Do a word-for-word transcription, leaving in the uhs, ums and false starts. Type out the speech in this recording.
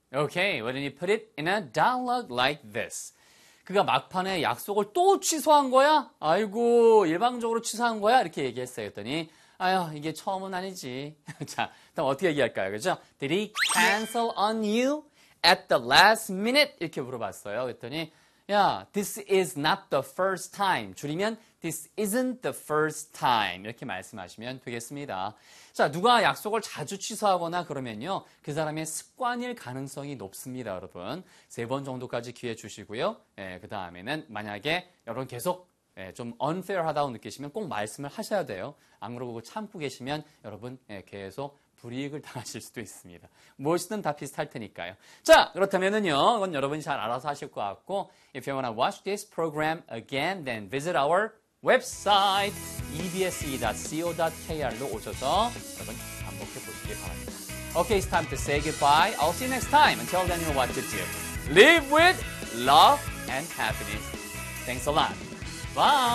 Okay, why don't you put it in a dialogue like this? 그가 막판에 약속을 또 취소한 거야? 아이고, 일방적으로 취소한 거야? 이렇게 얘기했어요. 했더니 아유, 이게 처음은 아니지. 자, 그럼 어떻게 얘기할까요? 그죠? Did he cancel on you at the last minute? 이렇게 물어봤어요. 그랬더니 야, this is not the first time. 줄이면 this isn't the first time. 이렇게 말씀하시면 되겠습니다. 자, 누가 약속을 자주 취소하거나 그러면요. 그 사람의 습관일 가능성이 높습니다, 여러분. 세 번 정도까지 기회 주시고요. 예, 그 다음에는 만약에 여러분 계속 예, 좀 unfair하다고 느끼시면 꼭 말씀을 하셔야 돼요. 안 그러고 참고 계시면 여러분 예, 계속 불이익을 당하실 수도 있습니다. 무엇이든 다 비슷할 테니까요. 자, 그렇다면은요, 이건 여러분이 잘 알아서 하실 것 같고, if you want to watch this program again, then visit our website e b s e dot co dot k r로 오셔서 여러분 반복해 보시기 바랍니다. Okay, it's time to say goodbye. I'll see you next time. Until then, you know what to do. Live with love and happiness. Thanks a lot. Bye.